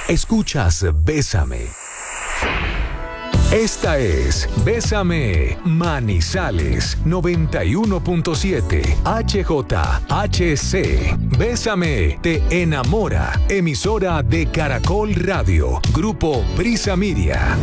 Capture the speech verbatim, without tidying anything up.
Escuchas Bésame. Esta es Bésame Manizales noventa y uno punto siete H J H C. Bésame te enamora. Emisora de Caracol Radio. Grupo Brisa Media.